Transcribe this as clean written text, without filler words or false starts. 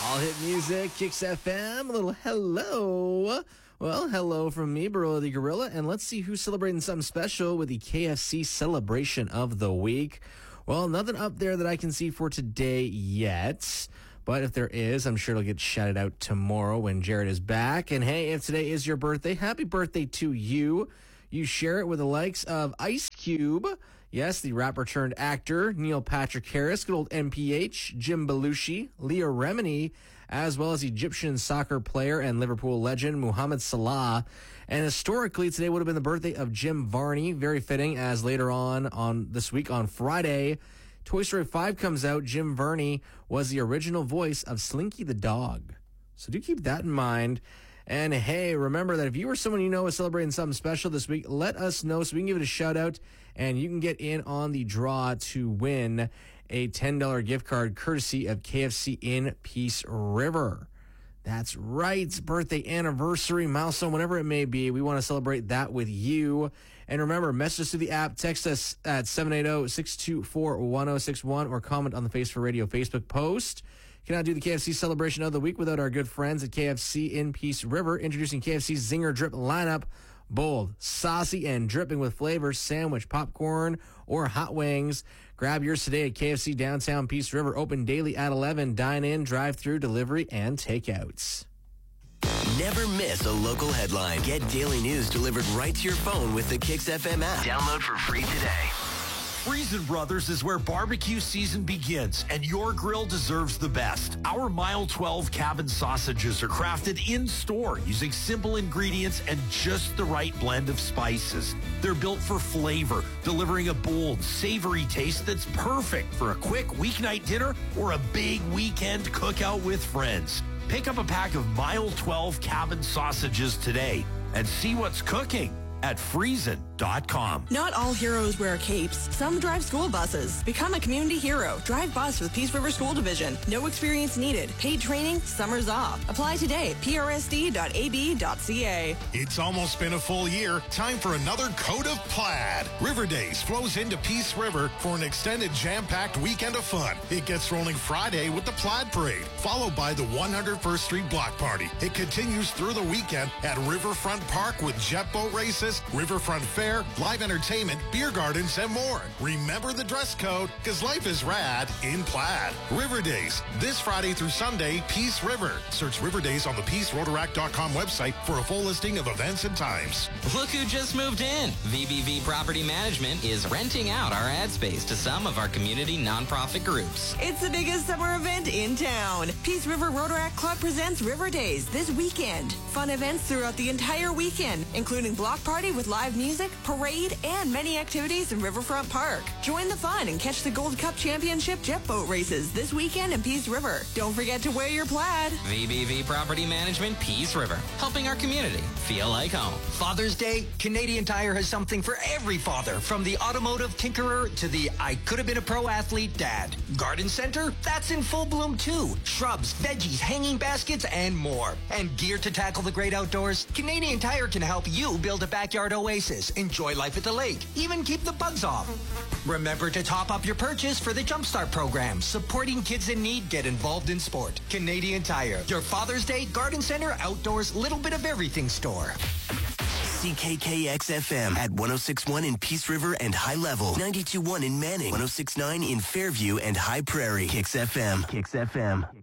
All hit music, Kicks FM, a little hello. Well, hello from me, Barilla the Gorilla, and let's see who's celebrating something special with the KFC celebration of the week. Well, nothing up there that I can see for today yet, but if there is, I'm sure it'll get shouted out tomorrow when Jared is back. And hey, if today is your birthday, happy birthday to you. You share it with the likes of Ice Cube, yes, the rapper turned actor, Neil Patrick Harris, good old NPH, Jim Belushi, Leah Remini, as well as Egyptian soccer player and Liverpool legend Mohamed Salah. And historically, today would have been the birthday of Jim Varney, very fitting, as later on this week on Friday, Toy Story 5 comes out. Jim Varney was the original voice of Slinky the dog. So do keep that in mind. And hey, remember that if you or someone you know is celebrating something special this week, let us know so we can give it a shout out and you can get in on the draw to win a $10 gift card courtesy of KFC in Peace River. That's right. It's birthday, anniversary, milestone, whatever it may be. We want to celebrate that with you. And remember, message us through the app, text us at 780-624-1061 or comment on the Face for Radio Facebook post. Cannot do the KFC celebration of the week without our good friends at KFC in Peace River, introducing KFC's Zinger Drip lineup. Bold, saucy, and dripping with flavor, sandwich, popcorn, or hot wings. Grab yours today at KFC downtown Peace River, open daily at 11, dine in, drive through, delivery, and takeouts. Never miss a local headline. Get daily news delivered right to your phone with the Kicks FM app. Download for free today. Friesen Brothers is where barbecue season begins, and your grill deserves the best. Our Mile 12 cabin sausages are crafted in-store using simple ingredients and just the right blend of spices. They're built for flavor, delivering a bold, savory taste that's perfect for a quick weeknight dinner or a big weekend cookout with friends. Pick up a pack of Mile 12 cabin sausages today and see what's cooking at Friesen.com. Not all heroes wear capes. Some drive school buses. Become a community hero. Drive bus with Peace River School Division. No experience needed. Paid training, summers off. Apply today at prsd.ab.ca. It's almost been a full year. Time for another coat of plaid. River Days flows into Peace River for an extended jam-packed weekend of fun. It gets rolling Friday with the Plaid Parade, followed by the 101st Street Block Party. It continues through the weekend at Riverfront Park with jet boat races, Riverfront Fair, live entertainment, beer gardens, and more. Remember the dress code, because life is rad in plaid. River Days, this Friday through Sunday, Peace River. Search River Days on the PeaceRotaract.com website for a full listing of events and times. Look who just moved in. VBV Property Management is renting out our ad space to some of our community nonprofit groups. It's the biggest summer event in town. Peace River Rotaract Club presents River Days this weekend. Fun events throughout the entire weekend, including block party with live music, parade, and many activities in Riverfront Park. Join the fun and catch the Gold Cup Championship jet boat races this weekend in Peace River. Don't forget to wear your plaid. VBV Property Management, Peace River, helping our community feel like home. Father's Day, Canadian Tire has something for every father, from the automotive tinkerer to the I could have been a pro athlete dad. Garden Center, that's in full bloom too. Shrubs, veggies, hanging baskets, and more. And gear to tackle the great outdoors, Canadian Tire can help you build a backyard oasis, enjoy life at the lake, even keep the bugs off. Remember to top up your purchase for the Jumpstart program, supporting kids in need. Get involved in sport. Canadian Tire, your Father's Day, Garden Center, outdoors, little bit of everything store. CKKX-FM at 106.1 in Peace River and High Level, 92.1 in Manning, 106.9 in Fairview and High Prairie. Kicks FM. Kicks FM.